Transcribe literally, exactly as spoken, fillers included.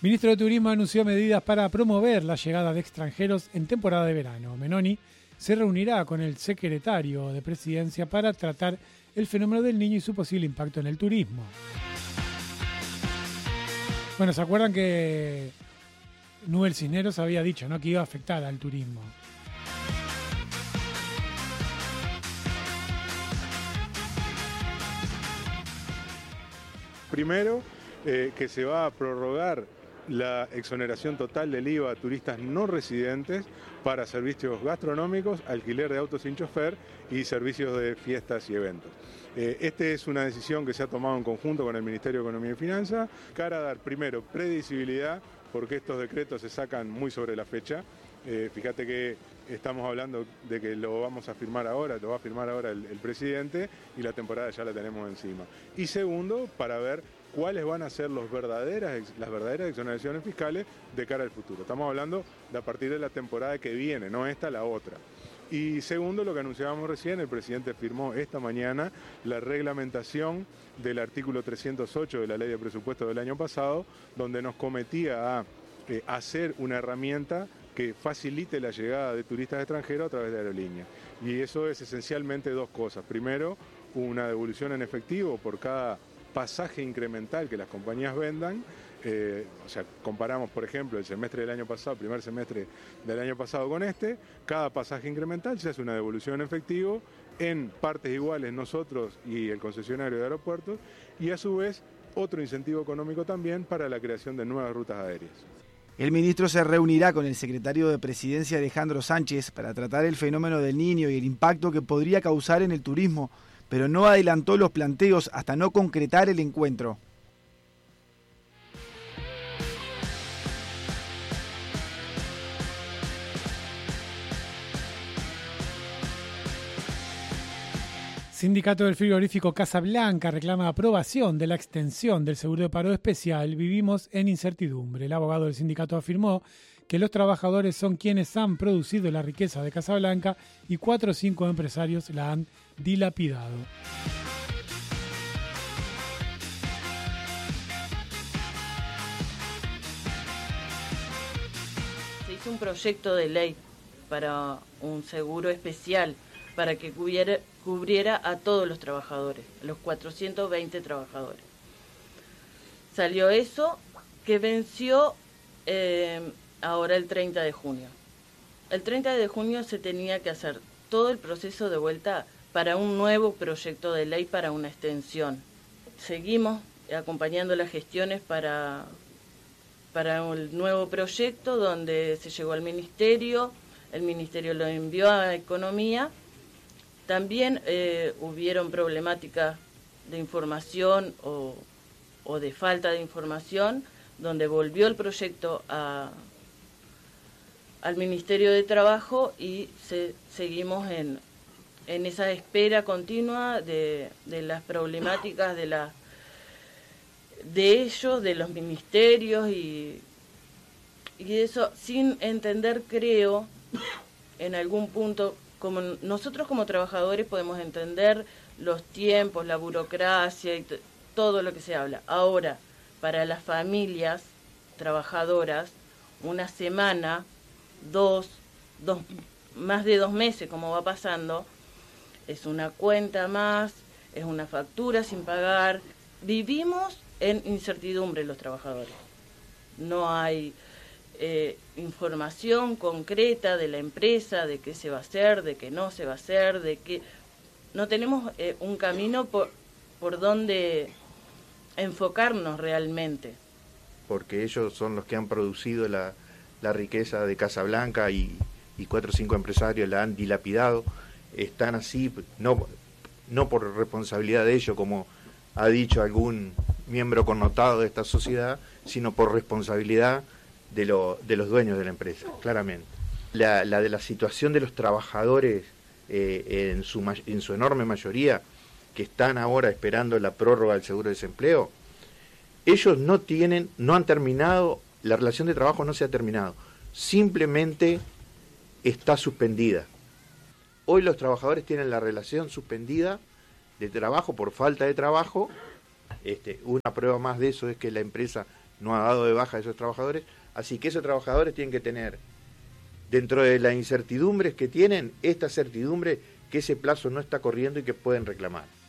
ministro de Turismo anunció medidas para promover la llegada de extranjeros en temporada de verano. Meloni se reunirá con el secretario de Presidencia para tratar el fenómeno del Niño y su posible impacto en el turismo. Bueno, ¿se acuerdan que Nubel Cisneros había dicho, ¿no?, que iba a afectar al turismo? Primero, eh, que se va a prorrogar la exoneración total del I V A a turistas no residentes para servicios gastronómicos, alquiler de autos sin chofer y servicios de fiestas y eventos. Eh, esta es una decisión que se ha tomado en conjunto con el Ministerio de Economía y Finanzas, para dar primero predecibilidad, porque estos decretos se sacan muy sobre la fecha. Eh, fíjate que estamos hablando de que lo vamos a firmar ahora, lo va a firmar ahora el, el presidente y la temporada ya la tenemos encima. Y segundo, para ver cuáles van a ser los verdaderas, las verdaderas exoneraciones fiscales de cara al futuro. Estamos hablando de a partir de la temporada que viene, no esta, la otra. Y segundo, lo que anunciábamos recién, el presidente firmó esta mañana la reglamentación del artículo trescientos ocho de la Ley de Presupuesto del año pasado, donde nos cometía a eh, hacer una herramienta que facilite la llegada de turistas extranjeros a través de aerolíneas. Y eso es esencialmente dos cosas. Primero, una devolución en efectivo por cada pasaje incremental que las compañías vendan. Eh, o sea, comparamos, por ejemplo, el semestre del año pasado, el primer semestre del año pasado con este, cada pasaje incremental se hace una devolución en efectivo en partes iguales nosotros y el concesionario de aeropuertos, y a su vez otro incentivo económico también para la creación de nuevas rutas aéreas. El ministro se reunirá con el secretario de Presidencia Alejandro Sánchez para tratar el fenómeno del Niño y el impacto que podría causar en el turismo, pero no adelantó los planteos hasta no concretar el encuentro. Sindicato del Frigorífico Casablanca reclama aprobación de la extensión del seguro de paro especial. Vivimos en incertidumbre. El abogado del sindicato afirmó que los trabajadores son quienes han producido la riqueza de Casablanca y cuatro o cinco empresarios la han dilapidado. Se hizo un proyecto de ley para un seguro especial para que cubriera, cubriera a todos los trabajadores, los cuatrocientos veinte trabajadores. Salió eso, que venció eh, ahora el treinta de junio. El treinta de junio se tenía que hacer todo el proceso de vuelta para un nuevo proyecto de ley para una extensión. Seguimos acompañando las gestiones para, para el nuevo proyecto, donde se llegó al Ministerio, el Ministerio lo envió a Economía. También eh, hubieron problemáticas de información o, o de falta de información, donde volvió el proyecto a, al Ministerio de Trabajo y se, seguimos en, en esa espera continua de, de las problemáticas de, la, de ellos, de los ministerios y, y eso sin entender, creo, en algún punto, como nosotros como trabajadores podemos entender los tiempos, la burocracia y t- todo lo que se habla. Ahora, para las familias trabajadoras, una semana, dos, dos, más de dos meses, como va pasando, es una cuenta más, es una factura sin pagar. Vivimos en incertidumbre los trabajadores. No hay Eh, información concreta de la empresa, de qué se va a hacer, de qué no se va a hacer, de qué... No tenemos eh, un camino por, por donde enfocarnos realmente. Porque ellos son los que han producido la, la riqueza de Casablanca y, y cuatro o cinco empresarios la han dilapidado. Están así, no, no por responsabilidad de ellos, como ha dicho algún miembro connotado de esta sociedad, sino por responsabilidad de, lo, de los dueños de la empresa, claramente. La, la de la situación de los trabajadores eh, en, su, en su enorme mayoría, que están ahora esperando la prórroga del seguro de desempleo, ellos no tienen, no han terminado, la relación de trabajo no se ha terminado, simplemente está suspendida. Hoy los trabajadores tienen la relación suspendida de trabajo por falta de trabajo. Este, una prueba más de eso es que la empresa no ha dado de baja a esos trabajadores, así que esos trabajadores tienen que tener, dentro de las incertidumbres que tienen, esta certidumbre que ese plazo no está corriendo y que pueden reclamar.